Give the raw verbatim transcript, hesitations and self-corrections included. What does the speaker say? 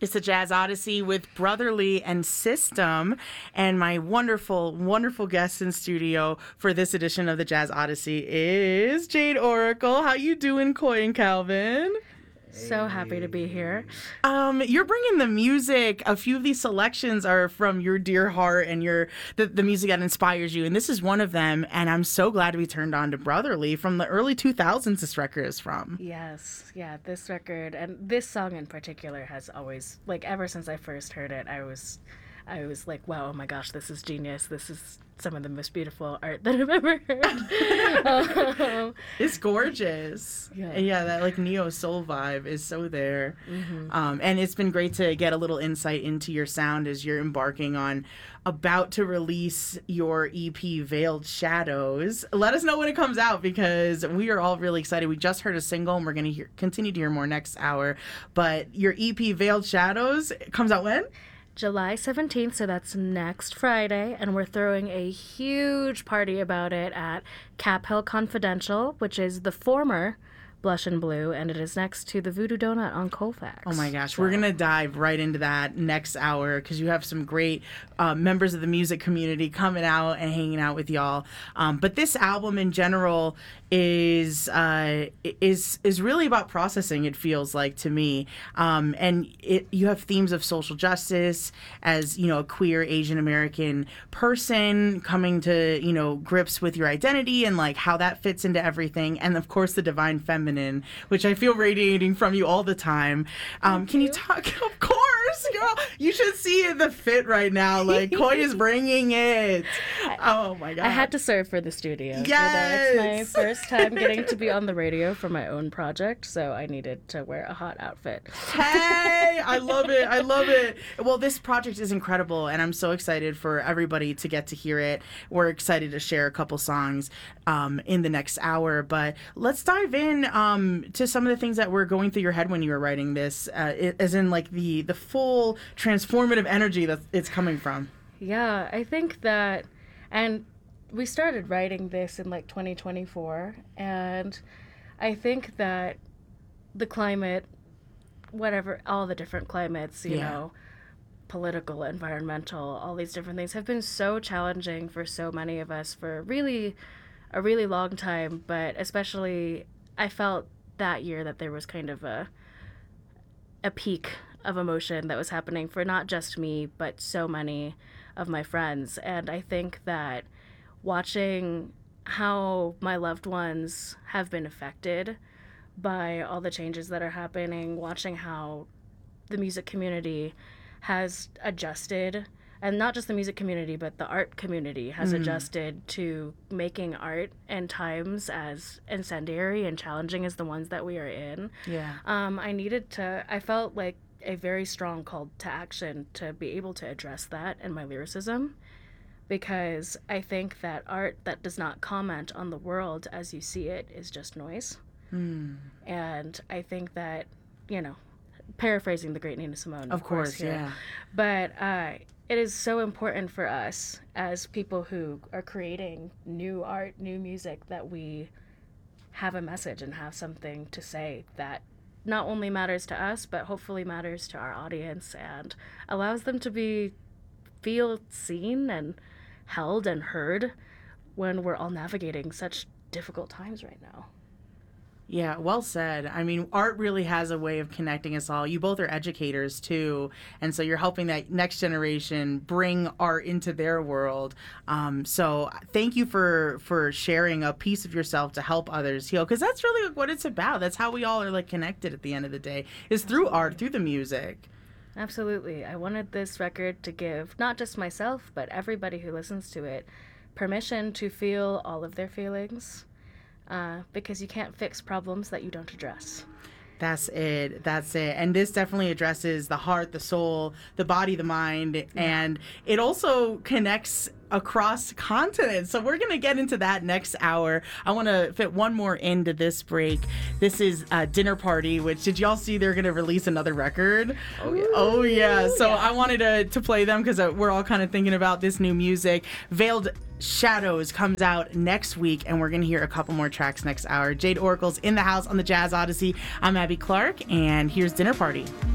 It's the Jazz Odyssey with Brotherly and System, and my wonderful, wonderful guest in studio for this edition of the Jazz Odyssey is Jade Oracle. How you doing, Coy and Calvin? So happy to be here. Um, you're bringing the music. A few of these selections are from your dear heart and your the, the music that inspires you, and this is one of them. And I'm so glad we turned on to Brotherly from the early two thousands. This record is from. Yes, yeah, this record and this song in particular has always, like, ever since I first heard it, I was, I was like, wow, oh my gosh, this is genius. This is some of the most beautiful art that I've ever heard. um, it's gorgeous. Yeah. And yeah, that like neo soul vibe is so there. Mm-hmm. Um, and it's been great to get a little insight into your sound as you're embarking on about to release your E P Veiled Shadows. Let us know when it comes out because we are all really excited. We just heard a single and we're going to continue to hear more next hour. But your E P Veiled Shadows comes out when? July seventeenth, so that's next Friday, and we're throwing a huge party about it at Cap Hill Confidential, which is the former Blush and Blue, and it is next to the Voodoo Donut on Colfax. Oh my gosh, so. We're going to dive right into that next hour because you have some great uh, members of the music community coming out and hanging out with y'all. Um, but this album in general is uh, is is really about processing, it feels like to me. Um, and it, you have themes of social justice as, you know, a queer Asian American person coming to, you know, grips with your identity and like how that fits into everything. And of course, the divine feminine, which I feel radiating from you all the time. Um, can you. you talk? Of course, girl. You should see the fit right now. Like Coy is bringing it. Oh my god. I had to serve for the studio. Yes. So that's my first time getting to be on the radio for my own project, so I needed to wear a hot outfit. Hey, I love it. I love it. Well, this project is incredible, and I'm so excited for everybody to get to hear it. We're excited to share a couple songs um, in the next hour, but let's dive in um, to some of the things that were going through your head when you were writing this, uh, it, as in like the, the full transformative energy that it's coming from. Yeah, I think that, and we started writing this in like twenty twenty-four, and I think that the climate, whatever, all the different climates, you yeah. know, political, environmental, all these different things have been so challenging for so many of us for really a really long time, but especially I felt that year that there was kind of a a peak of emotion that was happening for not just me, but so many of my friends. And I think that watching how my loved ones have been affected by all the changes that are happening, watching how the music community has adjusted, and not just the music community, but the art community has mm. adjusted to making art in times as incendiary and challenging as the ones that we are in. Yeah. Um, I needed to, I felt like a very strong call to action to be able to address that in my lyricism. Because I think that art that does not comment on the world as you see it is just noise. Mm. And I think that, you know, paraphrasing the great Nina Simone, of, of course, course here, yeah. But uh, it is so important for us as people who are creating new art, new music, that we have a message and have something to say that not only matters to us, but hopefully matters to our audience and allows them to be feel seen and held and heard when we're all navigating such difficult times right now. Yeah, well said. I mean, art really has a way of connecting us all. You both are educators too, and so you're helping that next generation bring art into their world. Um, so thank you for for sharing a piece of yourself to help others heal, because that's really what it's about. That's how we all are like connected at the end of the day, is through Absolutely. art, through the music. Absolutely. I wanted this record to give not just myself, but everybody who listens to it permission to feel all of their feelings, uh, because you can't fix problems that you don't address. That's it. That's it. And this definitely addresses the heart, the soul, the body, the mind, yeah. and it also connects across continents. So we're going to get into that next hour. I want to fit one more into this break. This is uh, Dinner Party, which, did y'all see they're going to release another record? Oh, yeah. Oh, yeah. So yeah. I wanted to, to play them because uh, we're all kind of thinking about this new music. Veiled Shadows comes out next week, and we're going to hear a couple more tracks next hour. Jade Oracle's in the house on the Jazz Odyssey. I'm Abby Clark, and here's Dinner Party.